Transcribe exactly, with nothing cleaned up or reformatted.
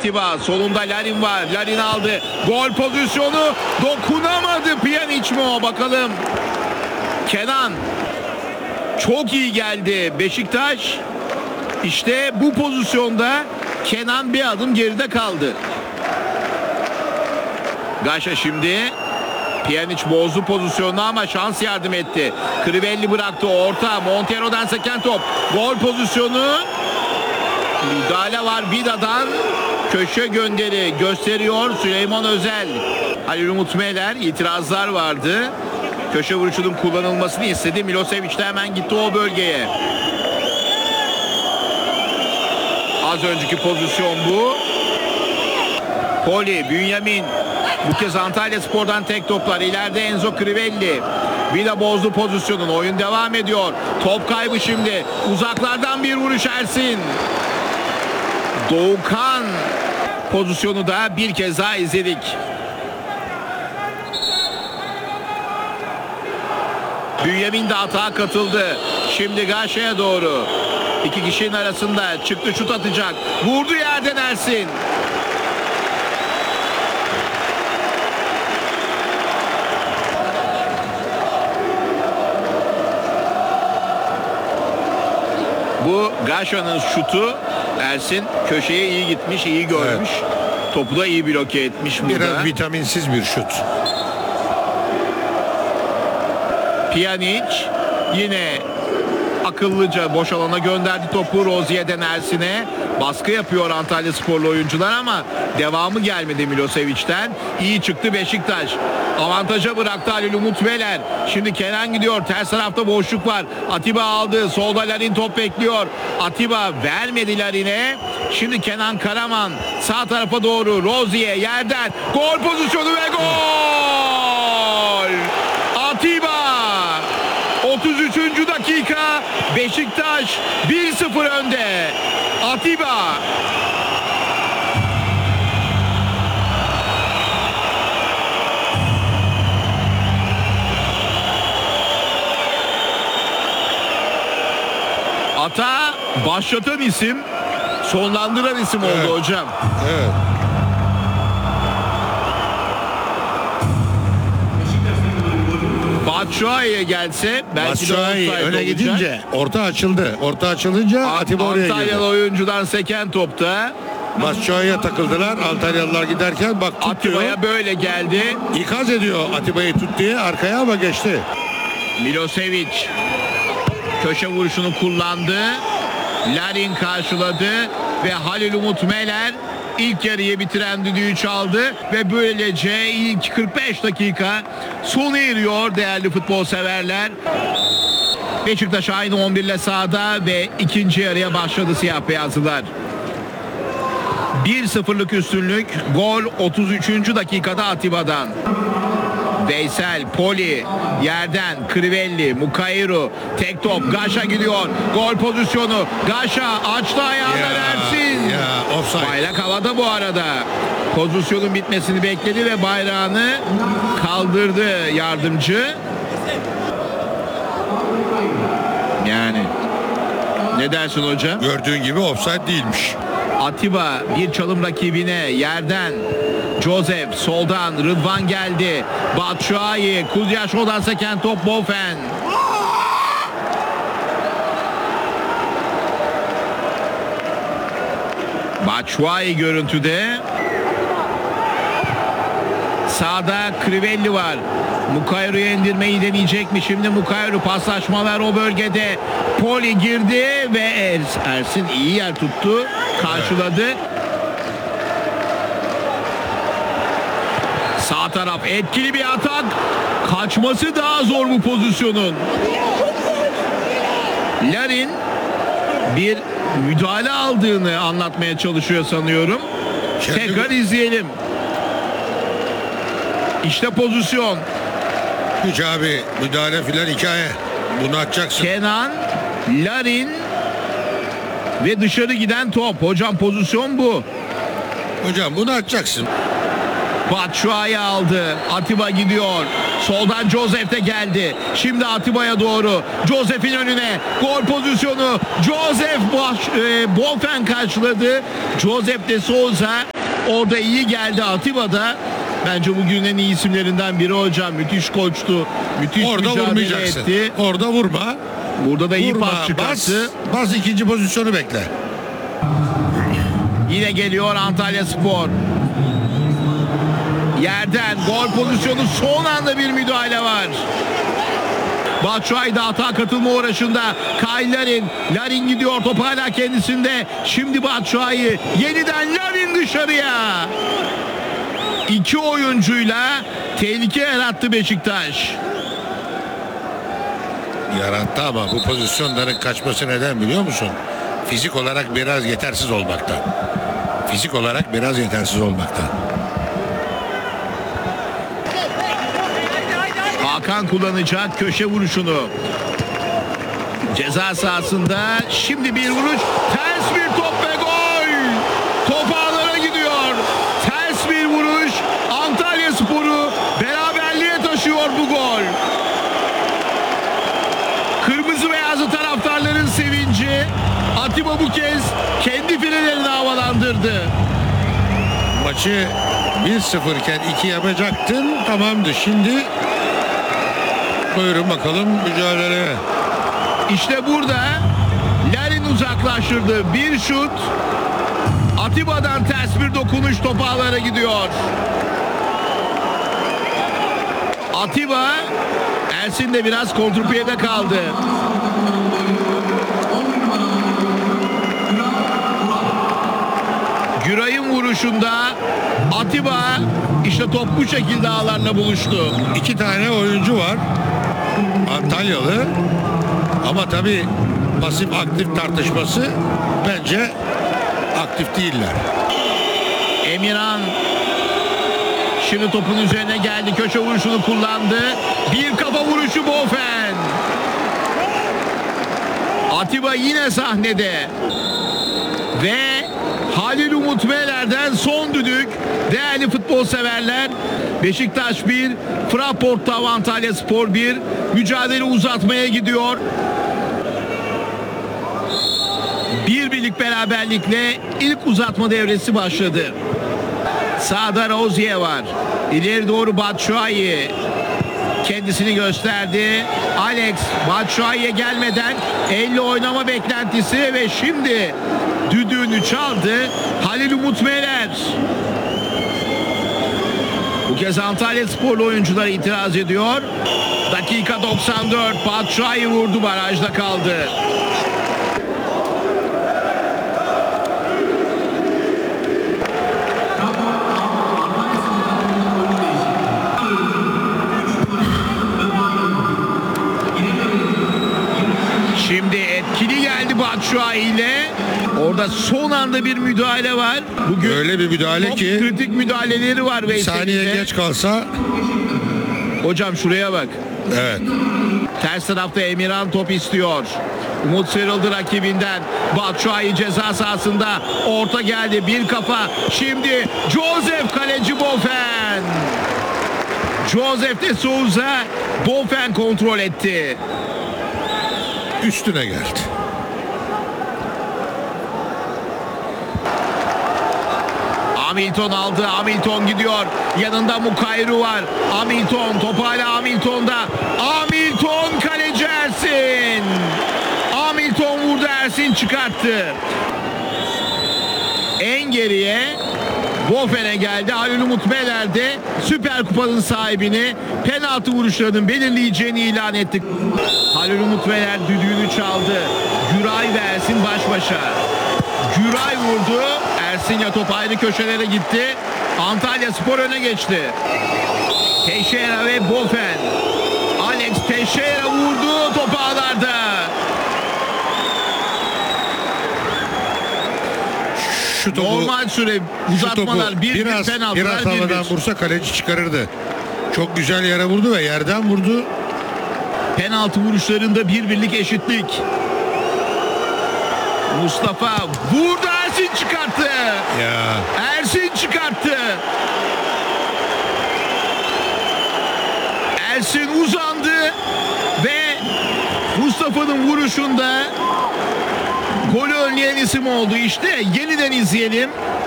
Atiba solunda Larin var. Larin aldı. Gol pozisyonu. Dokunamadı. Pjanic mi o? Bakalım. Kenan. Çok iyi geldi Beşiktaş. İşte bu pozisyonda Kenan bir adım geride kaldı. Gaşa şimdi. Pjanic bozdu pozisyonunu ama şans yardım etti. Crivelli bıraktı orta. Montero'dan seken top. Gol pozisyonu. Müdahale var Vida'dan. Köşe gönderi gösteriyor Süleyman Özel. Halil Umut Meler, itirazlar vardı. Köşe vuruşunun kullanılmasını istedi. Milosevic de hemen gitti o bölgeye. Az önceki pozisyon bu. Poli, Bünyamin. Bu kez Antalyaspor'dan tek toplar. İleride Enzo Crivelli. Vida bozdu pozisyonun. Oyun devam ediyor. Top kaybı şimdi. Uzaklardan bir vuruş Ersin. Doğukan pozisyonu da bir kez daha izledik. Bünyamin de hata katıldı. Şimdi Gaşa'ya doğru. İki kişinin arasında çıktı, şut atacak. Vurdu yerden Ersin. Bu Gaşa'nın şutu. Ersin köşeye iyi gitmiş, iyi görmüş. Evet. Topu da iyi bloke etmiş burada. Biraz vitaminsiz bir şut. Pjanic yine akıllıca boş alana gönderdi topu Rozier'den Ersin'e. Baskı yapıyor Antalyasporlu oyuncular ama devamı gelmedi Milosevic'ten. İyi çıktı Beşiktaş. Avantaja bıraktı Halil Umut Meler. Şimdi Kenan gidiyor. Ters tarafta boşluk var. Atiba aldı. Solda Larin top bekliyor. Atiba vermedi Larin'e. Şimdi Kenan Karaman sağ tarafa doğru. Rozier yerden. Gol pozisyonu ve gol! Atiba! otuz üçüncü dakika. Beşiktaş bir sıfır önde. Atiba. Ata başlatan isim, sonlandıran isim oldu evet. Hocam. Evet. Batshuayi'ye gelse belki Batshuayi de öne gidince orta açıldı. Orta açılınca Atiba oraya girdi. Antalyalı oyuncudan seken topta. Batshuayi'ye takıldılar. Antalyalılar giderken bak tutuyor. Atiba'ya böyle geldi. İkaz ediyor Atiba'yı tut diye arkaya ama geçti. Milosevic köşe vuruşunu kullandı. Larin karşıladı ve Halil Umut Meler ilk yarıyı bitiren düdüğü çaldı ve böylece ilk kırk beş dakika sona eriyor değerli futbol severler. Beşiktaş aynı on bir ile sahada ve ikinci yarıya başladı siyah beyazlılar. bir sıfırlık üstünlük, gol otuz üçüncü dakikada Atiba'dan. Veysel, Poli, yerden Crivelli, Mukairu, tek top, Gaşa gidiyor. Gol pozisyonu, Gaşa açtı ayağından Ersin. Ya, offside. Bayrak havada bu arada. Pozisyonun bitmesini bekledi ve bayrağını kaldırdı yardımcı. Yani ne dersin hocam? Gördüğün gibi offside değilmiş. Atiba bir çalım rakibine yerden Joseph soldan Rıdvan geldi. Batshuayi Kuzyaşo'dan seken top Bofen. Batshuayi görüntüde. Sağda Crivelli var. Mukairu'ya indirmeyi deneyecek mi? Şimdi Mukairu paslaşmalar o bölgede. Poli girdi ve Ersin iyi yer tuttu. Karşıladı. Sağ taraf etkili bir atak. Kaçması daha zor bu pozisyonun. Larin bir müdahale aldığını anlatmaya çalışıyor sanıyorum. Şimdi... Tekrar izleyelim. İşte pozisyon. Hiç abi müdahale filan hikaye. Bunu atacaksın. Kenan, Larin ve dışarı giden top. Hocam pozisyon bu. Hocam bunu atacaksın. Batshuayi aldı. Atiba gidiyor. Soldan Joseph de geldi. Şimdi Atiba'ya doğru. Joseph'in önüne. Gol pozisyonu. Joseph baş, e, Bofen karşıladı. Joseph de Souza Orada iyi geldi Atiba da. Bence bugünün en iyi isimlerinden biri hocam. Müthiş koçtu. Müthiş Orada mücadele vurmayacaksın. etti. Orada vurma. Burada da iyi Vurma. pas Bas, çıkarttı. bas ikinci pozisyonu bekle. Yine geliyor Antalya Spor. Yerden gol pozisyonu, son anda bir müdahale var. Batshuayi da hata katılma uğraşında. Kyle Larin. Larin gidiyor, top hala kendisinde. Şimdi Batshuayi, yeniden Larin dışarıya. İki oyuncuyla tehlike yarattı Beşiktaş. Yarattı ama bu pozisyonların kaçması neden biliyor musun? Fizik olarak biraz yetersiz olmaktan. Fizik olarak biraz yetersiz olmaktan. Hakan kullanacak köşe vuruşunu. Ceza sahasında şimdi bir vuruş. Ters bir top ve gol. Top ağlara gidiyor. Ters bir vuruş. Antalya Sporu beraberliğe taşıyor bu gol. Kırmızı beyazlı taraftarların sevinci. Atiba bu kez kendi filelerini havalandırdı. Maçı bir sıfır iken iki yapacaktın. Tamamdı. Şimdi buyurun bakalım mücadele. İşte burada Larin uzaklaştırdı. Bir şut. Atiba'dan ters bir dokunuş, top ağlara gidiyor. Atiba, Ersin de biraz kontrpiyede kaldı. Güray'ın vuruşunda Atiba, işte top bu şekilde ağlarla buluştu. İki tane oyuncu var. Antalyalı. Ama tabii pasif aktif tartışması bence aktif değiller. Emirhan şimdi topun üzerine geldi. Köşe vuruşunu kullandı. Bir kafa vuruşu Bofen. Atiba yine sahnede. Ve Halil Umut Meler'den son düdük. Değerli futbol severler. Beşiktaş bir, Fraport Tav Antalya Spor bir. Mücadele uzatmaya gidiyor. Bir birlik beraberlikle ilk uzatma devresi başladı. Sağda Rozier var. İleri doğru Batshuayi kendisini gösterdi. Alex Batshuayi'ye gelmeden elle oynama beklentisi ve şimdi düdüğünü çaldı Halil Umut Meler. Bu kez Antalya Sporlu oyuncular itiraz ediyor. Dakika doksan dört, Batshuayi vurdu, barajda kaldı. Şimdi etkili geldi Batshuayi ile. Orada son anda bir müdahale var. Bugün Öyle bir müdahale çok ki kritik müdahaleleri var bir saniye Veysel'in de. geç kalsa Hocam şuraya bak. evet. Ters tarafta Emirhan top istiyor. Umut sıyrıldı rakibinden. Batshuayi ceza sahasında. Orta geldi. Bir kafa. Şimdi Joseph, kaleci Bofen. Joseph de Souza. Bofen kontrol etti. Üstüne geldi. Hamilton aldı. Hamilton gidiyor. Yanında Mukayru var. Hamilton, top hala Hamilton'da. Hamilton, kaleci Ersin. Hamilton vurdu, Ersin çıkarttı. En geriye Bofen'e geldi. Halil Umut Meler de Süper Kupa'nın sahibini penaltı vuruşlarının belirleyeceğini ilan etti. Halil Umut Meler düdüğünü çaldı. Güray ve Ersin baş başa. Güray vurdu. Ersin'le top ayrı köşelere gitti. Antalya Spor öne geçti. Teixeira ve Bofen. Alex Teixeira vurdu. Top ağlarda. Şu topu, Normal süre şu uzatmalar. topu Bir biraz, bir penaltılar. biraz bir havadan bir. vursa kaleci çıkarırdı. Çok güzel yere vurdu ve yerden vurdu. Penaltı vuruşlarında bir birlik eşitlik. Mustafa vurdu, Ersin çıkarttı. Ya Ersin çıkarttı. Ersin uzandı ve Mustafa'nın vuruşunda golü önleyen isim oldu. İşte yeniden izleyelim.